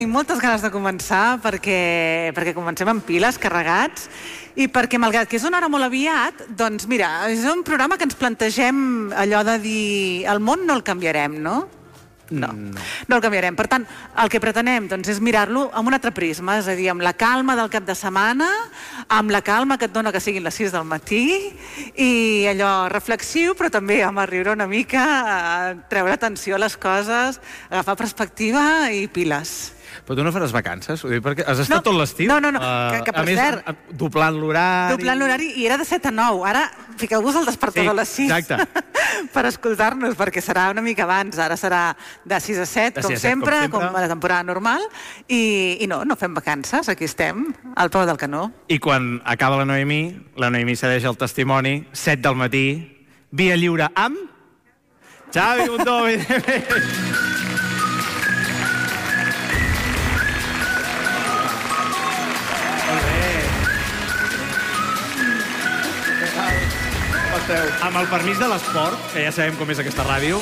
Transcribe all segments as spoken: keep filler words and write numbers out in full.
Tinc moltes ganes de començar perquè, perquè comencem amb piles, carregats, i perquè, malgrat que és una hora molt aviat, doncs mira, és un programa que ens plantegem allò de dir el món no el canviarem, no? No, no el canviarem. Per tant, el que pretenem doncs, és mirar-lo amb un altre prisma, és a dir, amb la calma del cap de setmana, amb la calma que et dona que siguin les sis del matí, i allò reflexiu, però també amb a riure una mica, a treure atenció a les coses, agafar perspectiva i piles. Però tu no faràs vacances? Ho dic perquè has estat tot l'estiu? No, no, no, que, que per cert... A més, doblant l'horari... Doblant l'horari, i era de set a nou. Ara, fiqueu-vos el despertador a les sis. Exacte. Per escoltar-nos, perquè serà una mica abans. Ara serà de sis a set, com sempre, com a la temporada normal. I no, no fem vacances, aquí estem, al peu del canó. I quan acaba la Noemí, la Noemí cedeix el testimoni, set del matí, via lliure amb... Xavi Bundó, evidentment. Amb el permís de l'esport, que ja sabem com és aquesta ràdio.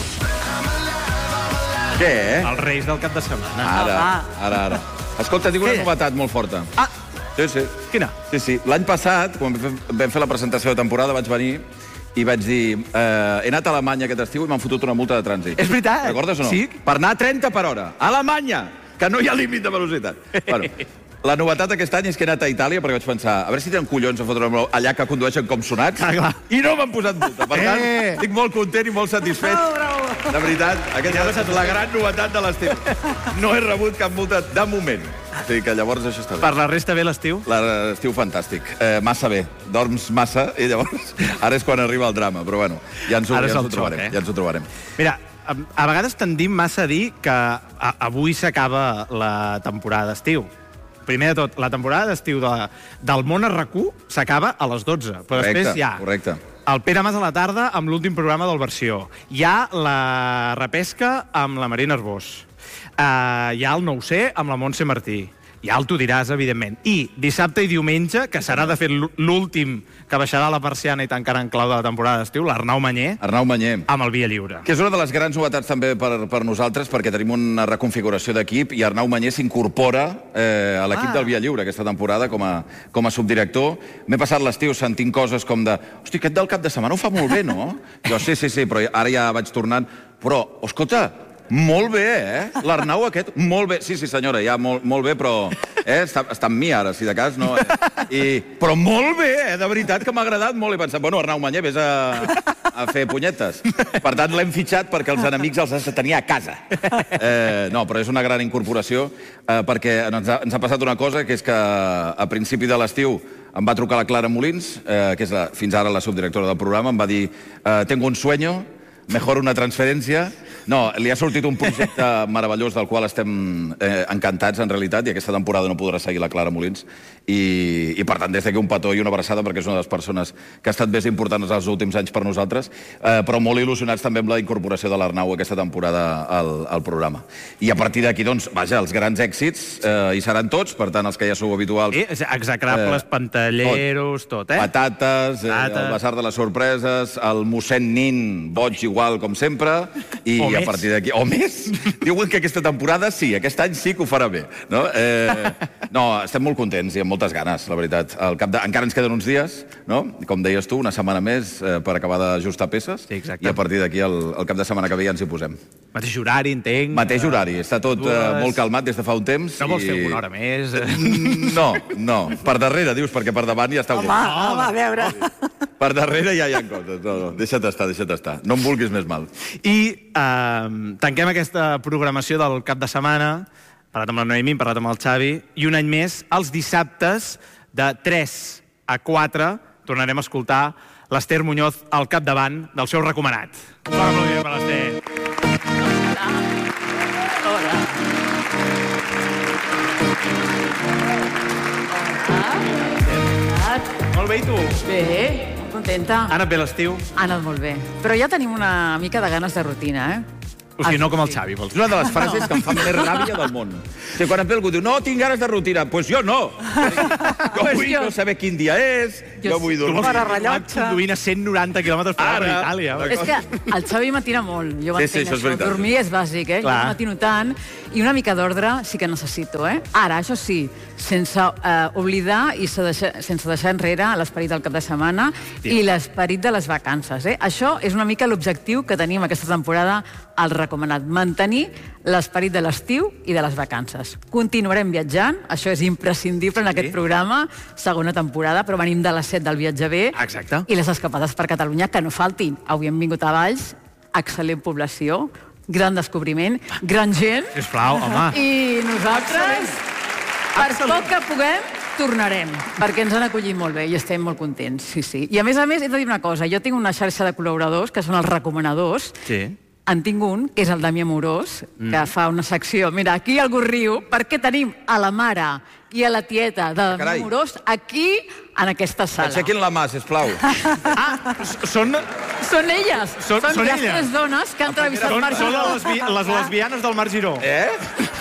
Què? Els reis del cap de setmana. Ara, ara, ara. Escolta, tinc una novetat molt forta. Ah! Sí, sí. Quina? Sí, sí. L'any passat, quan vam fer la presentació de temporada, vaig venir i vaig dir eh, he anat a Alemanya aquest estiu i m'han fotut una multa de trànsit. És veritat? Recordes o no? Sí. Per anar a trenta per hora. A Alemanya! Que no hi ha límit de velocitat. Bueno, la novetat aquest any és que he anat a Itàlia perquè vaig pensar, a veure si tenen collons a fotre allà que condueixen com sonats. Ah, clar. I no m'han posat multa. Per tant, Eh! estic molt content i molt satisfet. Bravo, bravo. De veritat, aquesta ha estat la gran novetat de l'estiu. No he rebut cap multa de moment. O sigui que llavors això està bé. Per la resta bé l'estiu? L'estiu fantàstic. Eh, massa bé. Dorms massa i llavors ara és quan arriba el drama. Però bueno, ja ens ho, Ara és ja ens el ho trobarem. xoc, eh? Ja ens ho trobarem. Mira, a, a vegades tendim massa a dir que a, avui s'acaba la temporada d'estiu. Primer de tot, la temporada d'estiu de, del món a RAC u s'acaba a les dotze. Però Correcte, després hi ha correcte. el Pere Mas a la tarda amb l'últim programa del Versió. Hi ha la repesca amb la Marina Arbós. Uh, hi ha el nou C amb la Montse Martí. Ja el tu diràs, evidentment. I dissabte i diumenge, que serà de fet l'últim que baixarà la persiana i tancarà en clau de la temporada d'estiu, l'Arnau Manyer, Arnau Manyer. amb el Via Lliure. Que és una de les grans novetats també per, per nosaltres, perquè tenim una reconfiguració d'equip i Arnau Manyer s'incorpora eh, a l'equip Ah. del Via Lliure aquesta temporada com a, com a subdirector. M'he passat l'estiu sentint coses com de hosti, aquest del cap de setmana ho fa molt bé, no? Jo, sí, sí, sí, però ara ja vaig tornant. Però, escolta, molt bé, eh? L'Arnau aquest, molt bé. Sí, sí, senyora, ja molt, molt bé, però eh? està, està amb mi ara, si de cas, no? Eh? I, però molt bé, eh? De veritat que m'ha agradat molt. He pensat, bueno, Arnau Manyer, vés a, a fer punyetes. Per tant, l'hem fitxat perquè els enemics els has de tenir a casa. Eh, no, però és una gran incorporació eh, perquè ens ha, ens ha passat una cosa, que és que a principi de l'estiu em va trucar la Clara Molins, eh, que és la, fins ara la subdirectora del programa, em va dir, eh, tengo un sueño, mejor una transferència. No, li ha sortit un projecte meravellós del qual estem eh, encantats, en realitat, i aquesta temporada no podrà seguir la Clara Molins. I, i per tant, des d'aquí un petó i una abraçada, perquè és una de les persones que ha estat més importants els últims anys per nosaltres, eh, però molt il·lusionats també amb la incorporació de l'Arnau aquesta temporada al, al programa. I a partir d'aquí, doncs, vaja, els grans èxits eh, hi seran tots, per tant, els que ja sou habituals. Eh, execrables, eh, pantalleros, tot, eh? Patates, eh, el Basar de les Sorpreses, el mossèn Nin, boig igual com sempre, i O a més. partir d'aquí... O més! Diuen que aquesta temporada sí, aquest any sí que ho farà bé. No, eh, no estem molt contents i amb moltes ganes, la veritat. Al cap de... Encara ens queden uns dies, no? Com deies tu, una setmana més eh, per acabar d'ajustar peces, Sí, exacte. i a partir d'aquí, el, el cap de setmana que ve ja ens hi posem. Mateix horari, entenc. Mateix horari, està tot eh, dues- molt calmat des de fa un temps. No vols fer alguna hora més? Mm, No, no. Per darrere, dius, perquè per davant ja està... Home, home, a veure... Per darrere ja hi ha coses. No, no, deixa't estar, deixa't estar. No em vulguis més mal. I eh, tanquem aquesta programació del cap de setmana. Hem parlat amb la Noemí, hem parlat amb el Xavi. I un any més, els dissabtes, de tres a quatre, tornarem a escoltar l'Ester Muñoz al capdavant del seu recomanat. Un bon aplaudiment per l'Ester. Hola. Molt bé, i tu? Bé, molt contenta. Ha anat bé l'estiu? Ha anat molt bé. Però ja tenim una mica de ganes de rutina, eh? O sigui, no com el Xavi, vols dir. És una de les frases que em fan més ràbia del món. O sigui, quan em ve algú diu, no, tinc ganes de rutina, doncs pues jo no. Jo vull no saber quin dia és, jo vull dormir. Per a rellotge. Conduint a cent noranta quilòmetres per hora a Itàlia. És que el Xavi matina molt, jo ho Sí, entenc, sí, això és veritat. Dormir és bàsic, eh? Jo Clar. matino tant, i una mica d'ordre sí que necessito, eh? Ara, això sí, sense eh, oblidar i se deixa, sense deixar enrere l'esperit del cap de setmana i l'esperit de les vacances, eh? Això és una mica l'objectiu que tenim aquesta temporada al Recomanat, mantenir l'esperit de l'estiu i de les vacances. Continuarem viatjant, això és imprescindible en aquest programa, segona temporada, però venim de les set del viatge bé. Exacte. I les escapades per Catalunya, que no faltin. Avui hem vingut a Valls, excel·lent població, gran descobriment, gran gent. Sisplau, home. I nosaltres, per poc que puguem, tornarem, perquè ens han acollit molt bé i estem molt contents, sí, sí. I a més a més, he de dir una cosa, jo tinc una xarxa de col·laboradors, que són els recomanadors. Sí. En tinc un, que és el Damià Amorós, que fa una secció... Mira, aquí algú riu, perquè tenim a la mare i a la tieta de Damià Carai. Amorós aquí, en aquesta sala. Aixequin la mà, sisplau. Ah, són... Són elles, Són- són, són les elles. tres dones que han entrevistat Són, Marc són Giró. les, lesbi les lesbianes del Marc Giró. Eh?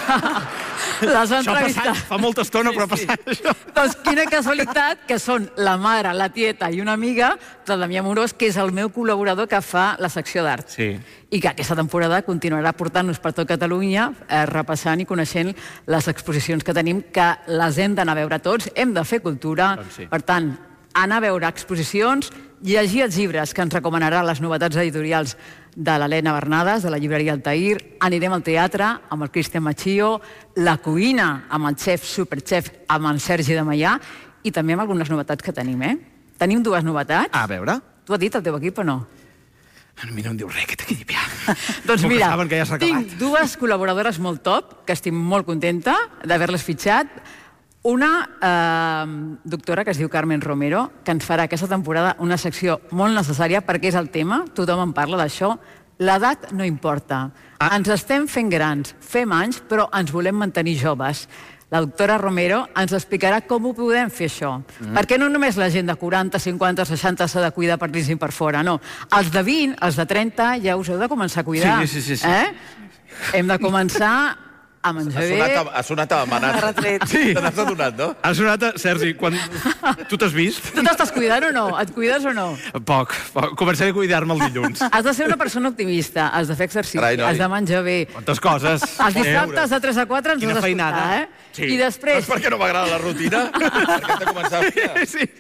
Les han Això ha entrevistat. passat fa molta estona, però ha passat això. Doncs quina casualitat que són la mare, la tieta i una amiga de Damià Amorós, que és el meu col·laborador que fa la secció d'art. Sí. I que aquesta temporada continuarà portant-nos per tot Catalunya, eh, repassant i coneixent les exposicions que tenim, que les hem d'anar a veure tots, hem de fer cultura. Doncs sí. Per tant, anar a veure exposicions, llegir els llibres que ens recomanarà les novetats editorials de l'Helena Bernades, de la llibreria Altair, anirem al teatre amb el Cristian Machillo, la cuina amb el xef, superxef, amb el Sergi de Maià, i també amb algunes novetats que tenim, eh? Tenim dues novetats. A veure... Tu has dit el teu equip o no? A mi no em diu res, aquest equip, ja. Doncs Com que mira, saben que ja s'ha acabat. tinc dues col·laboradores molt top, que estic molt contenta d'haver-les fitxat. Una eh, doctora que es diu Carmen Romero, que ens farà aquesta temporada una secció molt necessària perquè és el tema, tothom en parla d'això, l'edat no importa. Ah. Ens estem fent grans, fem anys, però ens volem mantenir joves. La doctora Romero ens explicarà com ho podem fer, això. Mm. Perquè no només la gent de quaranta, cinquanta, seixanta s'ha de cuidar per dins i per fora, no. Els de vint, els de trenta, ja us heu de començar a cuidar. Sí, sí, sí, sí. Eh? Hem de començar a menjar Ha bé. sonat, a, ha sonat a manat. Retret. Sí. Te n'has adonat, no? Ha sonat, a... Sergi, quan... Tu t'has vist? Tu t'estàs cuidant o no? Et cuides o no? Poc, poc. Començaré a cuidar-me el dilluns. Has de ser una persona optimista, has de fer exercici, Carai, noi. has de menjar bé. Quantes coses. Els dissabtes de tres a quatre ens Quina has d'escoltar, feinada. eh? Sí. I després, Saps per què no m'agrada la rutina? Perquè hem de començar a fer. Sí.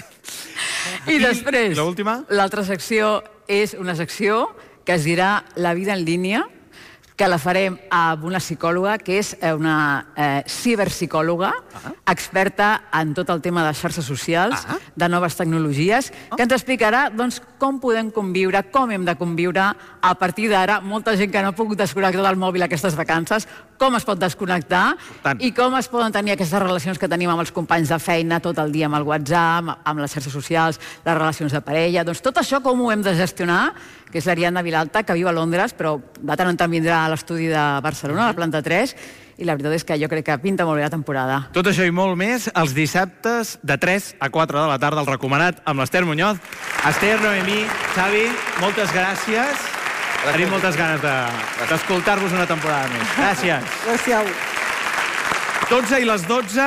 i després, l'última? l'altra secció és una secció que es dirà La vida en línia, que la farem amb una psicòloga, que és una eh, ciberpsicòloga, ah. experta en tot el tema de xarxes socials, ah. de noves tecnologies, ah. que ens explicarà doncs, com podem conviure, com hem de conviure a partir d'ara. Molta gent que no ha pogut desconnectar del mòbil aquestes vacances, com es pot desconnectar Tant. i com es poden tenir aquestes relacions que tenim amb els companys de feina tot el dia amb el WhatsApp, amb les xarxes socials, les relacions de parella. Doncs tot això com ho hem de gestionar, que és l'Ariadna Vilalta, que viu a Londres, però de tant en tant vindrà a l'estudi de Barcelona, a la planta tres, i la veritat és que jo crec que pinta molt bé la temporada. Tot això i molt més els dissabtes de tres a quatre de la tarda, el Recomanat, amb l'Ester Muñoz. Ester, Noemí, Xavi, moltes gràcies. gràcies. Tenim moltes ganes d'escoltar-vos de, una temporada més. Gràcies. Gràcies. dotze i les dotze.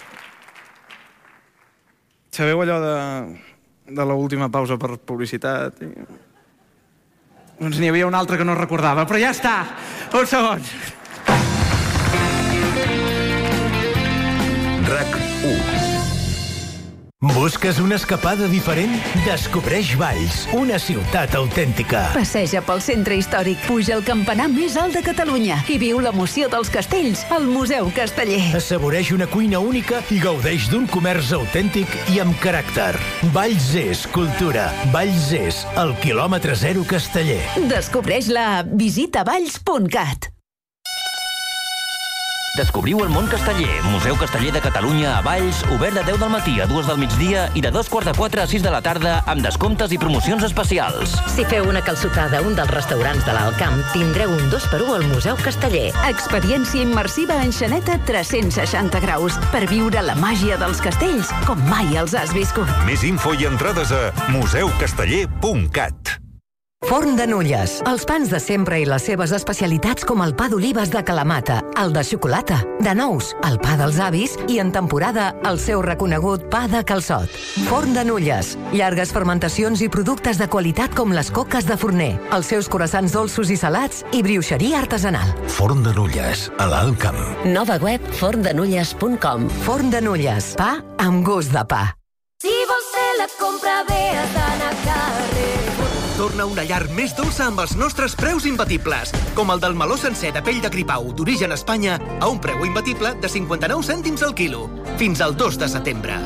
Sabeu allò de, de l'última pausa per publicitat? I... Doncs n'hi havia una altra que no recordava, però ja està. Un segon. RAC u. Busques una escapada diferent? Descobreix Valls, una ciutat autèntica. Passeja pel centre històric, puja al campanar més alt de Catalunya i viu l'emoció dels castells al Museu Casteller. Assaboreix una cuina única i gaudeix d'un comerç autèntic i amb caràcter. Valls és cultura. Valls és el quilòmetre zero Casteller. Descobreix-la a visita valls punt cat. Descobriu el món casteller. Museu Casteller de Catalunya a Valls, obert de deu del matí a dues del migdia i de dos quarts de quatre a sis de la tarda amb descomptes i promocions especials. Si feu una calçotada a un dels restaurants de l'Alt Camp, tindreu un dos per u al Museu Casteller. Experiència immersiva en Xaneta tres-cents seixanta graus per viure la màgia dels castells com mai els has viscut. Més info i entrades a museu casteller punt cat. Forn de Nulles. Els pans de sempre i les seves especialitats com el pa d'olives de Kalamata, el de xocolata, de nous, el pa dels avis i en temporada el seu reconegut pa de calçot. Forn de Nulles. Llargues fermentacions i productes de qualitat com les coques de forner, els seus croissants dolços i salats i brioixeria artesanal. Forn de Nulles, a l'Alt Camp. Nova web forn de nulles punt com. Forn de Nulles. Pa amb gust de pa. Si vols fer la compra bé has d'anar a carrer. Torna una llar més dolça amb els nostres preus imbatibles, com el del meló sencer de pell de gripau d'origen Espanya a un preu imbatible de cinquanta-nou cèntims al quilo. Fins al dos de setembre.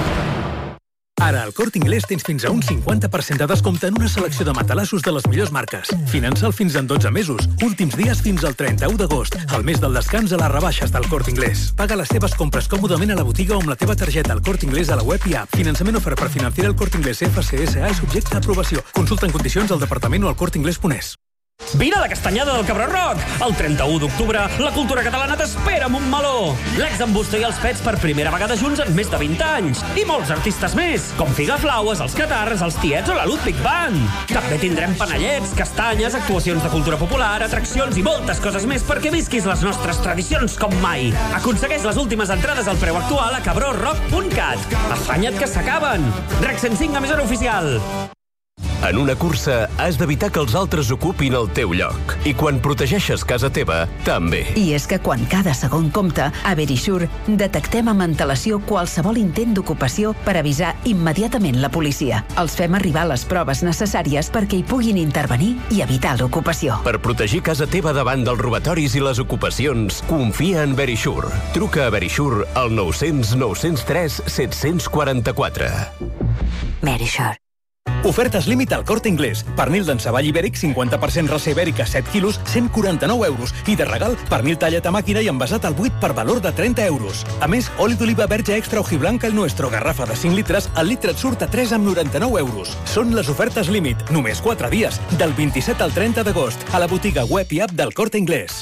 Ara al Corte Inglés tens fins a un cinquanta per cent de descompte en una selecció de matalassos de les millors marques. Finança'l fins en dotze mesos. Últims dies fins al trenta-u d'agost. El mes del descans a les rebaixes del Corte Inglés. Paga les teves compres còmodament a la botiga o amb la teva targeta al Corte Inglés a la web i app. Finançament ofert per Financiera el Corte Inglés F C S A i subjecte a aprovació. Consulta en condicions al departament o al corte inglés punt es. Vine a la castanyada del Cabró Rock! El trenta-u d'octubre, la cultura catalana t'espera amb un meló! L'ex en Busto i els Pets per primera vegada junts en més de vint anys. I molts artistes més, com Figaflaues, els Catarres, els Tiets o la Ludwig Band. També tindrem panellets, castanyes, actuacions de cultura popular, atraccions i moltes coses més perquè visquis les nostres tradicions com mai. Aconsegueix les últimes entrades al preu actual a cabró rock punt cat. Afanya't que s'acaben! Rec cent cinc, emissora oficial. En una cursa has d'evitar que els altres ocupin el teu lloc. I quan protegeixes casa teva, també. I és que quan cada segon compta, a Verisure detectem amb antelació qualsevol intent d'ocupació per avisar immediatament la policia. Els fem arribar les proves necessàries perquè hi puguin intervenir i evitar l'ocupació. Per protegir casa teva davant dels robatoris i les ocupacions, confia en Verisure. Truca a Verisure al nou cents nou cents tres set cents quaranta-quatre. Verisure. Ofertes límit al Corte Inglés. Pernil d'enceball ibèric, cinquanta per cent raça ibèrica, set quilos, cent quaranta-nou euros. I de regal, pernil tallat a màquina i envasat al buit per valor de trenta euros. A més, oli d'oliva verge extra ojiblanca el nuestro, garrafa de cinc litres, el litre et surt a tres amb noranta-nou euros. Són les ofertes límit, només quatre dies, del vint-i-set al trenta d'agost, a la botiga web i app del Corte Inglés.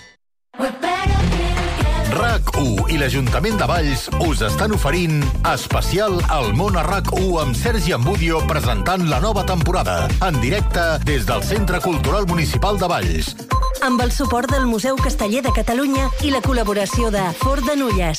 RAC u i l'Ajuntament de Valls us estan oferint especial al món a RAC u amb Sergi Ambudio presentant la nova temporada en directe des del Centre Cultural Municipal de Valls. Amb el suport del Museu Casteller de Catalunya i la col·laboració de Forn de Nulles.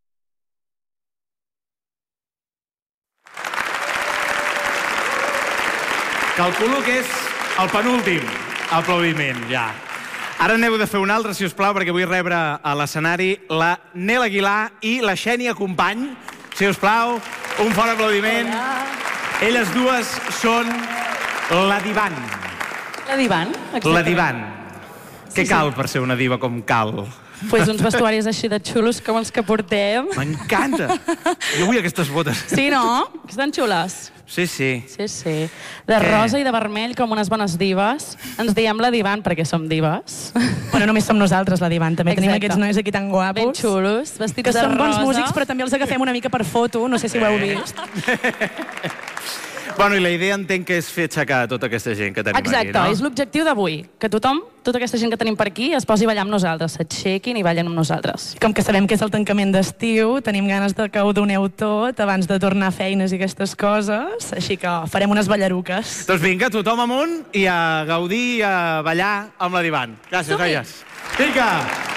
Calculo que és el penúltim aplaudiment, ja. Ara aneu de fer un altre, si us plau, perquè vull rebre a l'escenari la Nel Aguilar i la Xènia Company. Si us plau, un fort aplaudiment. Hola. Elles dues són la Divan. La Divan, exactament. La Divan. Sí, Què cal sí. per ser una diva com cal? Pues uns vestuaris així de xulos com els que portem. M'encanta. Jo vull aquestes botes. Sí, no? Estan xules. Sí, sí. Sí, sí. De rosa i de vermell, com unes bones dives. Ens diem la Divan perquè som dives. Bueno, només som nosaltres, la Divan. També Exacte. tenim aquests nois aquí tan guapos. Ben xulos, vestits que de són bons rosa. músics, però també els agafem una mica per foto. No sé si ho heu vist. Bueno, i la idea entenc que és fer aixecar tota aquesta gent que tenim Exacte, aquí, no? és l'objectiu d'avui. Que tothom, tota aquesta gent que tenim per aquí, es posi a ballar amb nosaltres, s'aixequin i ballen amb nosaltres. Com que sabem que és el tancament d'estiu, tenim ganes de que ho doneu tot abans de tornar a feines i aquestes coses, així que farem unes ballaruques. Doncs vinga, tothom amunt i a gaudir i a ballar amb la Divan. Gràcies, noies. Vinga!